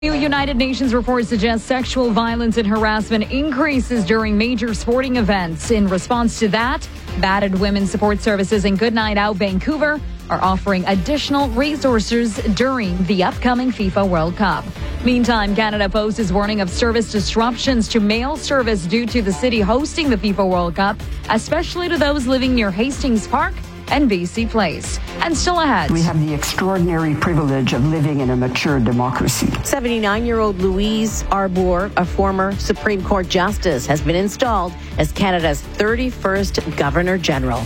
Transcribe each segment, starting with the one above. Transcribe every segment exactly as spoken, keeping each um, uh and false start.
New United Nations report suggests sexual violence and harassment increases during major sporting events. In response to that, Battered Women's Support Services and Goodnight Out Vancouver are offering additional resources during the upcoming FIFA World Cup. Meantime, Canada Post is warning of service disruptions to mail service due to the city hosting the FIFA World Cup, especially to those living near Hastings Park and B C Place. And still ahead, we have the extraordinary privilege of living in a mature democracy. seventy-nine-year-old Louise Arbour, a former Supreme Court justice, has been installed as Canada's thirty-first Governor General.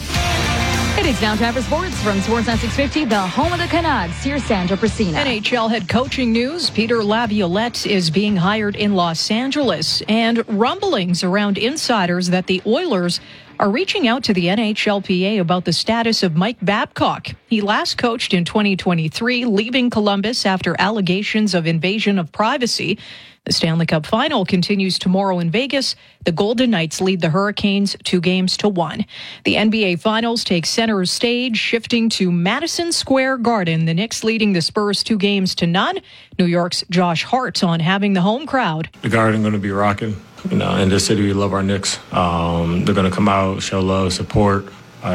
It is now time for sports from Sportsnet six fifty, the home of the Canucks. Here's Sandra Prasina. N H L head coaching news. Peter Laviolette is being hired in Los Angeles, and rumblings around insiders that the Oilers are reaching out to the N H L P A about the status of Mike Babcock. He last coached in twenty twenty-three, leaving Columbus after allegations of invasion of privacy. The Stanley Cup final continues tomorrow in Vegas. The Golden Knights lead the Hurricanes two games to one. The N B A Finals take center stage, shifting to Madison Square Garden. The Knicks leading the Spurs two games to none. New York's Josh Hart on having the home crowd. The Garden going to be rocking. You know, in this city, we love our Knicks. Um, they're going to come out, show love, support,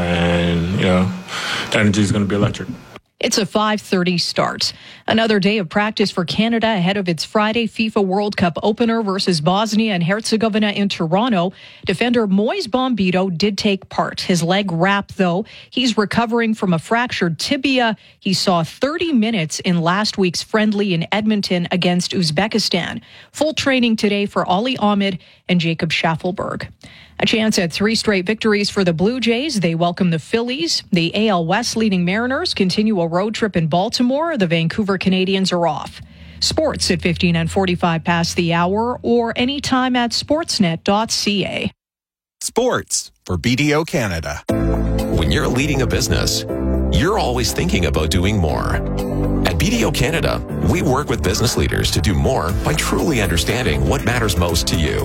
and, you know, the energy is going to be electric. It's a five thirty start. Another day of practice for Canada ahead of its Friday FIFA World Cup opener versus Bosnia and Herzegovina in Toronto. Defender Moise Bombito did take part. His leg wrapped, though. He's recovering from a fractured tibia. He saw thirty minutes in last week's friendly in Edmonton against Uzbekistan. Full training today for Ali Ahmed and Jacob Schaffelberg. A chance at three straight victories for the Blue Jays. They welcome the Phillies. The A L West leading Mariners continue a road trip in Baltimore. The Vancouver Canadians are off. Sports at fifteen and forty-five past the hour or anytime at sportsnet dot c a. Sports for B D O Canada. When you're leading a business, you're always thinking about doing more. At B D O Canada, we work with business leaders to do more by truly understanding what matters most to you.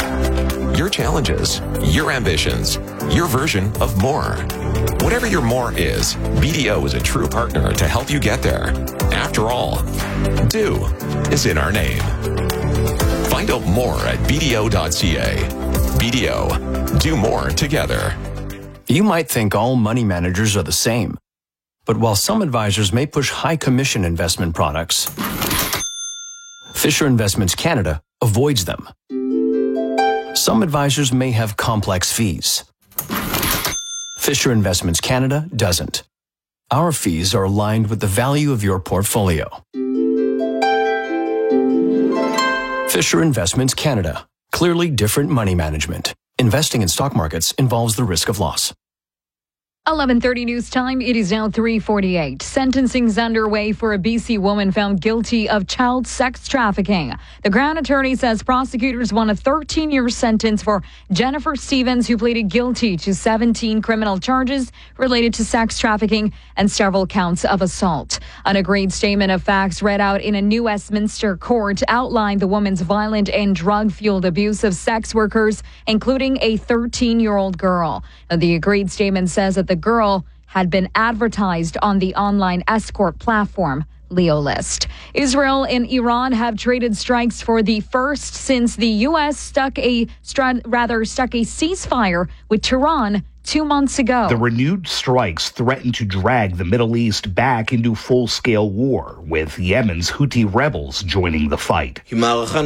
Your challenges, your ambitions, your version of more. Whatever your more is, B D O is a true partner to help you get there. After all, do is in our name. Find out more at b d o dot c a. B D O, do more together. You might think all money managers are the same. But while some advisors may push high commission investment products, Fisher Investments Canada avoids them. Some advisors may have complex fees. Fisher Investments Canada doesn't. Our fees are aligned with the value of your portfolio. Fisher Investments Canada. Clearly different money management. Investing in stock markets involves the risk of loss. eleven thirty news time. It is now three forty-eight. Sentencing's underway for a B C woman found guilty of child sex trafficking. The Crown Attorney says prosecutors want a thirteen-year sentence for Jennifer Stevens, who pleaded guilty to seventeen criminal charges related to sex trafficking and several counts of assault. An agreed statement of facts read out in a New Westminster court outlined the woman's violent and drug-fueled abuse of sex workers, including a thirteen-year-old girl. The agreed statement says that the girl had been advertised on the online escort platform Leo List. Israel and Iran have traded strikes for the first since the U S stuck a rather stuck a ceasefire with Tehran two months ago. The renewed strikes threaten to drag the Middle East back into full-scale war, with Yemen's Houthi rebels joining the fight. The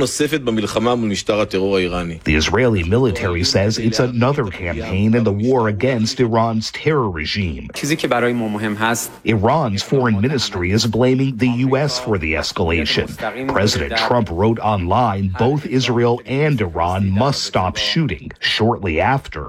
Israeli military says it's another campaign in the war against Iran's terror regime. Iran's foreign ministry is blaming the U S for the escalation. President Trump wrote online both Israel and Iran must stop shooting shortly after.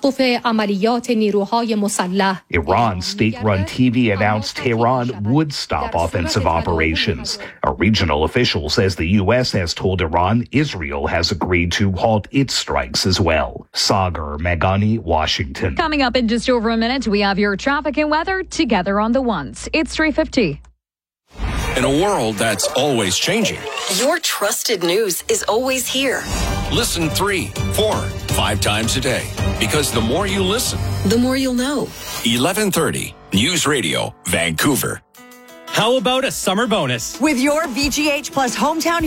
Iran's state-run T V announced Tehran would stop offensive operations. A regional official says the U S has told Iran Israel has agreed to halt its strikes as well. Sagar Meghani, Washington. Coming up in just over a minute, we have your traffic and weather together on the ones. It's three fifty. In a world that's always changing, your trusted news is always here. Listen three, four, five times a day. Because the more you listen, the more you'll know. eleven thirty News Radio, Vancouver. How about a summer bonus? With your V G H Plus Hometown